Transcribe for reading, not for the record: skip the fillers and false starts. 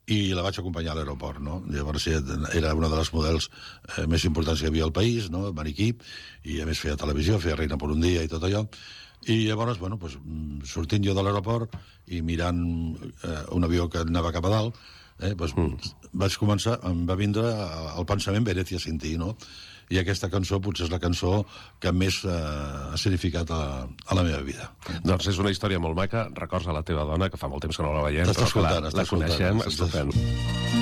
i la vaig acompanyar a l'aeroport, no? Llavors era una de les models més importants que hi havia al país, no? Maniquí, i a més feia televisió, feia Reina per un dia i tot allò, i llavors, bueno, pues, sortint jo de l'aeroport i mirant un avió que anava cap a dalt, pues, vaig començar, em va vindre el pensament Venezia sin ti, no? I aquesta cançó potser és la cançó que més ha significat a la meva vida. Doncs és una història molt maca, records a la teva dona, que fa molt temps que no la veiem, T'està escoltant, la coneixem, estupend.